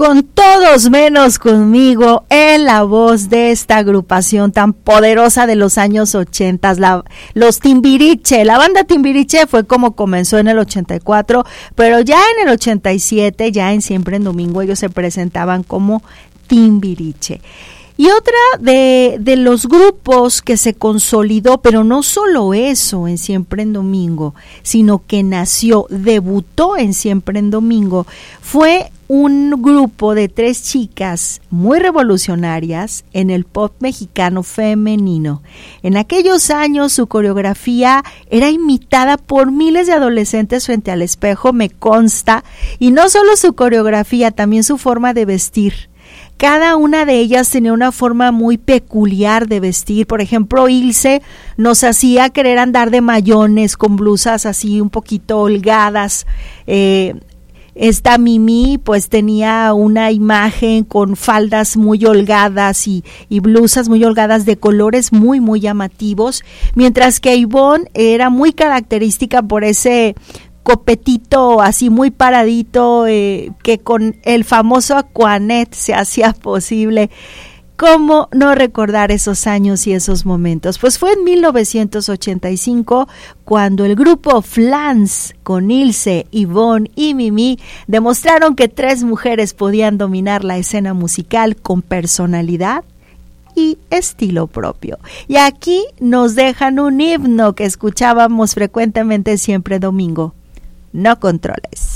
con todos menos conmigo en la voz de esta agrupación tan poderosa de los años 80, los Timbiriche. La banda Timbiriche fue como comenzó en el 84, pero ya en el 87, ya en Siempre en Domingo, ellos se presentaban como Timbiriche. Y otra de los grupos que se consolidó, pero no solo eso en Siempre en Domingo, sino que debutó en Siempre en Domingo, fue un grupo de 3 chicas muy revolucionarias en el pop mexicano femenino. En aquellos años su coreografía era imitada por miles de adolescentes frente al espejo, me consta, y no solo su coreografía, también su forma de vestir. Cada una de ellas tenía una forma muy peculiar de vestir. Por ejemplo, Ilse nos hacía querer andar de mayones con blusas así un poquito holgadas. Esta Mimi pues tenía una imagen con faldas muy holgadas y blusas muy holgadas de colores muy muy llamativos, mientras que Ivonne era muy característica por ese copetito así muy paradito que con el famoso Aquanet se hacía posible. ¿Cómo no recordar esos años y esos momentos? Pues fue en 1985 cuando el grupo Flans con Ilse, Ivonne y Mimi demostraron que 3 mujeres podían dominar la escena musical con personalidad y estilo propio. Y aquí nos dejan un himno que escuchábamos frecuentemente Siempre Domingo. No controles.